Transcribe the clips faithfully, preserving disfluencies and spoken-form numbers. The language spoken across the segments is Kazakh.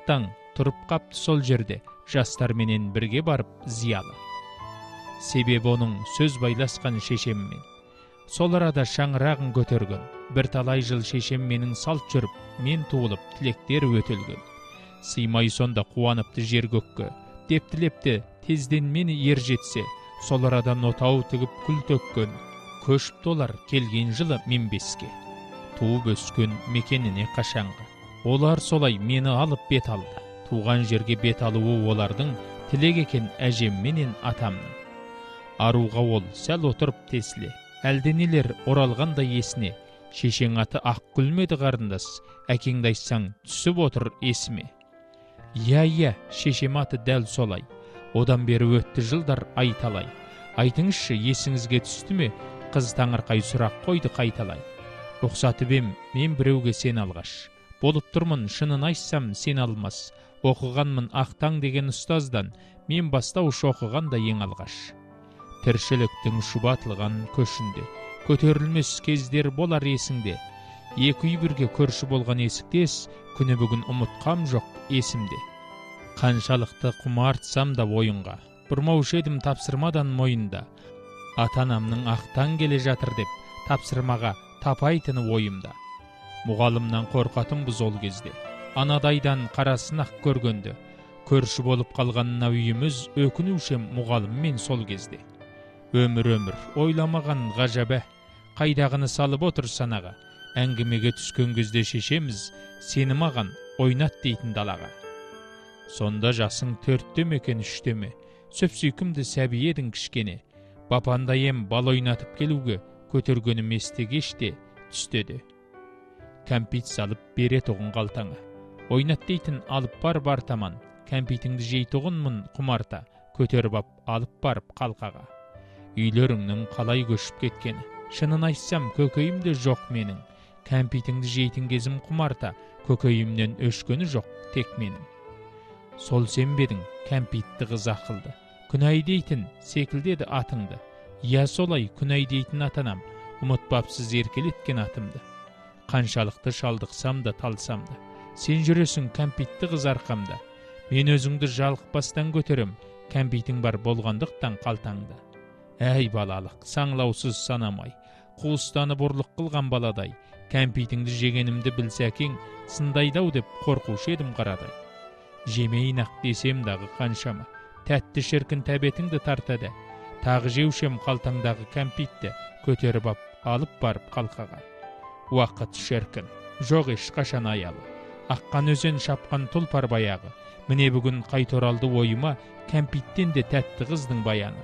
таң тұрып қапты сол жерде, жастар менен бірге барып зиялы. Себебі оның сөз байласқан шешеммен. Сол арада шаңырағын көтерген, бір талай жыл шешем менің салт жүріп, мен туылып тілектер өтелген. Сыймай сонда қуаныпты жер көкке, деп тілепті тезден мені ер жетсе, сол арадан отау тігіп күл төккен, көшіп олар келген жылы мен беске. Туып өскен мекеніне қашанғы. Олар солай мені алып бет алды. Туған жерге бет алуы олардың тілек екен әжем менен атамның. Аруға ол сәл отырып тесіле, әлденелер оралғанда есіне. Шешең аты ақ күлмеді қарындас, әкеңді айтсаң түсіп отыр есіме. Иә, иә, шешем аты дәл солай. Одан бері өтті жылдар айталай. Айтыңызшы, есіңізге түсті ме? Қыз таңырқай сұрақ қойды қайталай. Ұқсатып ем, мен біреуге сен алғаш. Болып тұрмын, шынын айтсам сен алмас. Оқығанмын Ақтаң деген ұстаздан, мен бастауыш оқығанда ең алғаш. Тіршіліктің шұбатылған көшінде, көтерілмес кездер болар есіңде. Екі үй бірге көрші болған есіктес, күні бүгін ұмытқам жоқ есімде. Қаншалықты құмартсам да ойынға, бұрмаушы едім тапсырмадан мойында. Ата-анамның Ақтан келе жатыр деп, тапсырмаға тапайтыны ойымда. Мұғалымнан қорқатынбыз ол кезде, анадайдан қарасын ақ көргенде. Көрші болып қалғанына үйіміз, өкінушем мұғалыммен сол кезде. Өмір-өмір ойламаған ғажабә, қайдағыны салып отыр санаға. Әңгімеге түскен кезде шешеміз, сені маған ойнат дейтін далаға. Сонда жасың төртте ме екен, үште ме? Сөпсүйкімді сәби едің кішкене. Бапанда ем бал ойнатып келуге, көтергенім есте кеште, түстеді. Кәмпит салып бере тұғын қалтаңа. Ойнат дейтін алып бар бар таман. Кәмпитіңді жей тұғынмын құмарта, көтеріп ап алып барып қалқаға. Үйлеріңнің қалай көшіп кеткені, шынын айтсам көкейімде жоқ менің. Кәмпитіңді жейтін кезім құмарта, көкейімнен өшкені жоқ тек менің. Сол сен бедің кәмпитті қыз ақылды, күнәй дейтін секілдеді атыңды. Я солай күнәй дейтін атанам, ұмытпапсыз еркелеткен атымды. Қаншалықты шалдықсам да талсам да, сен жүресің кәмпитті қыз арқамда. Мен өзіңді жалықпастан көтерем, кәмпитің бар болғандықтан қалтаңда. Әй балалық, саңлаусыз санамай, қуыстаны бұрлық қылған баладай, кәмпитіңді жегенімді білсәкең, сындайдау деп қорқушы едім қарадай. Жемейін ақ десем дағы қаншама, тәтті шіркін тәбетіңді тартады. Тағы жеушем қалтаңдағы кәмпитті, көтеріп ап, алып барып қалқаға. Уақыт шіркін, жоқ еш қашан аялы. Аққан өзен шапқан тұлпар баяғы. Міне бүгін қайт оралды ойыма, кәмпиттен де тәтті қыздың баяны.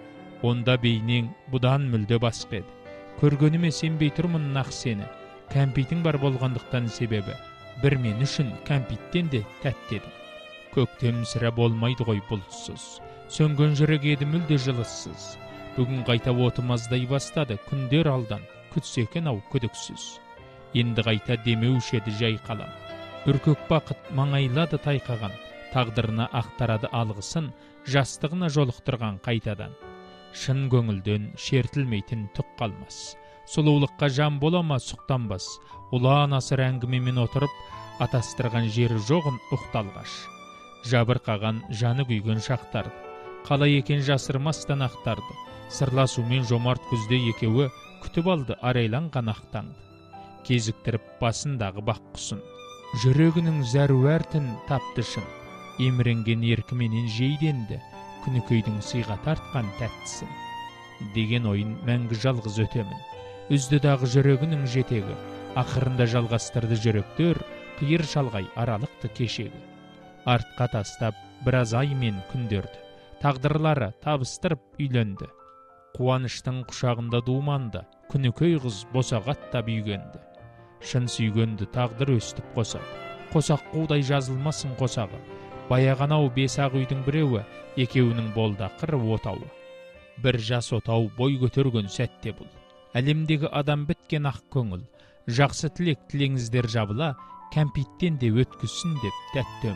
Онда бейнең бұдан мүлде басқа еді. Көргеніме сенбей тұрмын нақ сені. Кәмпитің бар болғандықтан себебі, бір мен үшін кәмпиттен де тәтті еді. Көктем сірә болмайды ғой бұлтсыз. Сөнген жүрек еді мүлде жылыссыз. Бүгін қайта отымаздай бастады, күндер алдан, күтсекен ау күдіксіз. Енді қайта демеуші еді жай қалам. Үркөк бақыт маңайлады тайқаған, тағдырына ақтарады алғысын, жастығына жолықтырған қайтадан. Шын көңілден шертілмейтін түк қалмас. Сұлулыққа жан болама сұқтанбас. Ұлан асыр әңгімемен отырып, атастырған жері жоғын ұқталғаш. Жабырқаған жаны күйген шақтарды, қалай екен жасырмастан ақтарды. Сырласумен жомарт күзде екеуі күтіп алды арайланған ақтаңды. Кезіктіріп басындағы бақ құсын, жүрегінің зәруәртін тапты шын. Еміренген еркіменен жейденді, күнікейдің сыйға тартқан тәттісін. Деген ойын мәңгі жалғыз өтемін. Үзді дағы жүрегінің жетегі, ақырында жалғастырды жүректер, қиыр шалғай аралықты кешегі. Артқа тастап біраз ай мен күндерді, тағдырлары табыстырып үйленді. Қуаныштың құшағында думанды, күнікей қыз босағаттап үйгенді. Шын сүйгенді тағдыр өстіп қосақ, қосақ қудай жазылмасын қосағы. Баяғанау бес-ақ үйдің біреуі, екеуінің болды ақыры отауы. Бір жас отау бой көтерген сәтте бұл. Әлемдегі адам біткен ақ көңіл, жақсы тілек тілеңіздер жабыла, кәмпиттен де өткізсін деп тәтті